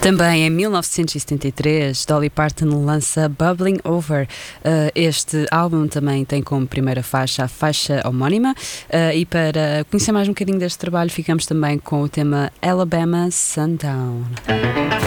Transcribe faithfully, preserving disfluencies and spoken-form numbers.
Também em mil novecentos e setenta e três, Dolly Parton lança Bubbling Over. Uh, este álbum também tem como primeira faixa a faixa homónima. Uh, e para conhecer mais um bocadinho deste trabalho, ficamos também com o tema Alabama Sundown.